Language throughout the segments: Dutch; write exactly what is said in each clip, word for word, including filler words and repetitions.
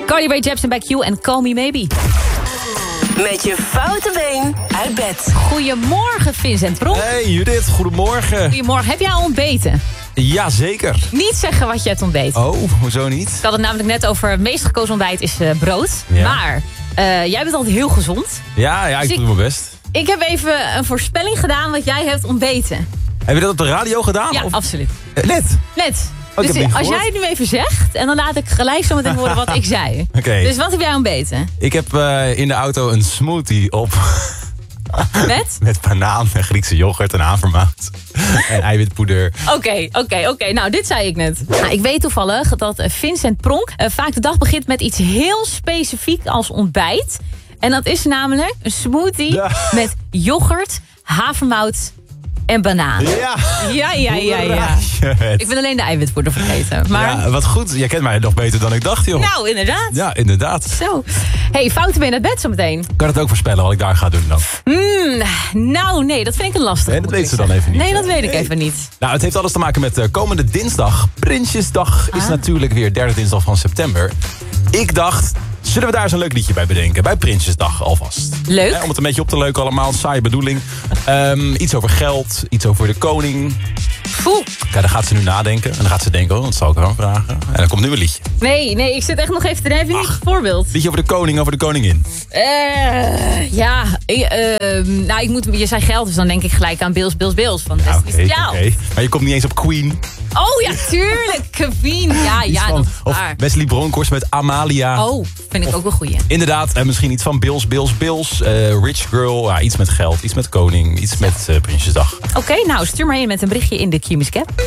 Carly Rae Jepsen bij Q en Call Me Maybe. Met je foute been uit bed. Goedemorgen, Vincent Pronk. Hey Judith, goedemorgen. Goedemorgen. Heb jij al ontbeten? Jazeker. Niet zeggen wat je hebt ontbeten. Oh, hoezo niet? Ik had het namelijk net over het meest gekozen ontbijt is uh, brood. Ja. Maar uh, jij bent altijd heel gezond. Ja, ja ik Dus doe mijn best. Ik heb even een voorspelling gedaan wat jij hebt ontbeten. Heb je dat op de radio gedaan? Ja, of? absoluut. Eh, Net? Net. Oh, ik Dus heb niet als gehoord. jij het nu even zegt, en dan laat ik gelijk zo meteen horen wat ik zei. Oké. Dus wat heb jij ontbeten? Ik heb uh, in de auto een smoothie op. Met? Met banaan en Griekse yoghurt en havermout. En eiwitpoeder. Oké, oké, oké. Nou, dit zei ik net. Nou, ik weet toevallig dat uh, Vincent Pronk uh, vaak de dag begint met iets heel specifiek als ontbijt. En dat is namelijk een smoothie Ja. met yoghurt, havermout en banaan. Ja. Ja, ja, ja, Hoe ja. raad je het? Ik ben alleen de eiwitpoeder vergeten. Maar Ja, wat goed. Jij kent mij nog beter dan ik dacht, joh. nou, inderdaad. Ja, inderdaad. Zo. Hey, fouten ben je naar bed zometeen? Kan het ook voorspellen wat ik daar ga doen dan? Mm, nou, nee, dat vind ik een lastig. Nee, dat weet ze dan even niet. Nee, dat weet ik Nee. even niet. Nou, het heeft alles te maken met uh, komende dinsdag. Prinsjesdag is Ah. natuurlijk weer derde dinsdag van september. Ik dacht, zullen we daar eens een leuk liedje bij bedenken? Bij Prinsjesdag alvast. Leuk. Hè, om het een beetje op te leuken allemaal, saaie bedoeling. Um, iets over geld, iets over de koning. Poeh. Kijk, dan gaat ze nu nadenken. En dan gaat ze denken, oh, dat zal ik haar vragen. En dan komt nu een liedje. Nee, nee, ik zit echt nog even te denken. Heb je niet een voorbeeld? Liedje over de koning, over de koningin. Eh, ja, ik, eh, nou, ik moet, je zei geld, dus dan denk ik gelijk aan Bills, Bills, Bills van Ja, Destiny's oké, Child. oké. Maar je komt niet eens op Queen. Oh ja, tuurlijk, Kevin. Ja, Iets ja, van- dat is of waar. Wesley Bronkhorst met Amalia. Oh, vind ik ook wel goeie. Inderdaad, en misschien iets van Bills, Bills, Bills. eh, Rich Girl, ja, iets met geld, iets met koning, iets met uh, Prinsjesdag. Oké, nou, stuur maar in met een berichtje in de Q-Music app.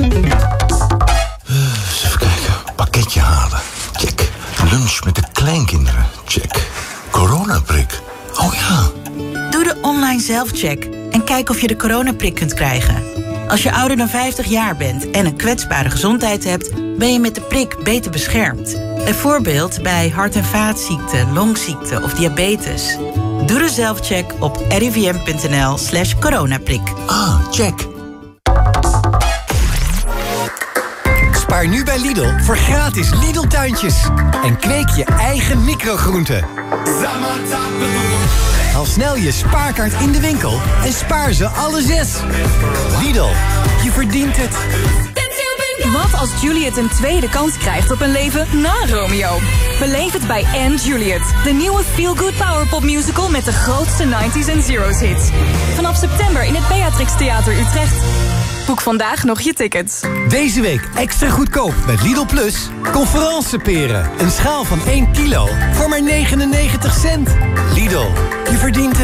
Eens even kijken. Pakketje halen. Check. Lunch met de kleinkinderen. Check. Coronaprik. Oh ja. Doe de online zelfcheck en kijk of je de coronaprik kunt krijgen. Als je ouder dan vijftig jaar bent en een kwetsbare gezondheid hebt, ben je met de prik beter beschermd. Bijvoorbeeld bij hart- en vaatziekten, longziekten of diabetes. Doe de zelfcheck op rivm.nl slash coronaprik. Ah, check. Spaar nu bij Lidl voor gratis Lidl-tuintjes. En kweek je eigen microgroenten. Haal snel je spaarkaart in de winkel en spaar ze alle zes. Lidl, je verdient het. Wat als Juliet een tweede kans krijgt op een leven na Romeo? Beleef het bij Anne Juliet, de nieuwe feel-good powerpop musical met de grootste nineties en zeros hits. Vanaf september in het Beatrix Theater Utrecht. Boek vandaag nog je tickets. Deze week extra goedkoop met Lidl Plus. Conferenceperen. Een schaal van één kilo voor maar negenennegentig cent. Lidl, je verdient het.